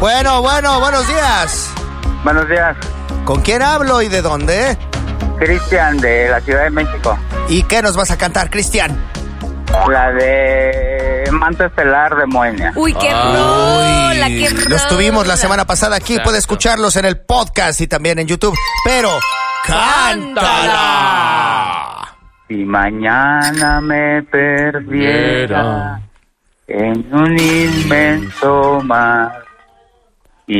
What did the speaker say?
Bueno, buenos días. Buenos días. ¿Con quién hablo y de dónde? Cristian, de la Ciudad de México. ¿Y qué nos vas a cantar, Cristian? La de Manto Estelar de Moenia. Uy, qué rola, qué rola. Los tuvimos la semana pasada aquí. Puede escucharlos en el podcast y también en YouTube. Pero, ¡cántala! Si mañana me perdiera en un inmenso mar,